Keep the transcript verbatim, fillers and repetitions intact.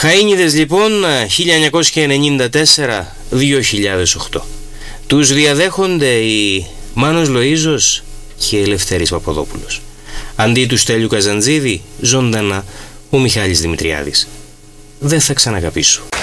Χαΐνιδες λοιπόν, χίλια εννιακόσια ενενήντα τέσσερα με δύο χιλιάδες οκτώ. Τους διαδέχονται η Μάνος Λοΐζος και Ελευθέρης Παπαδόπουλος. Αντί του Στέλιου Καζαντζίδη, ζωντανά ο Μιχάλης Δημητριάδης. Δεν θα ξαναγαπήσω.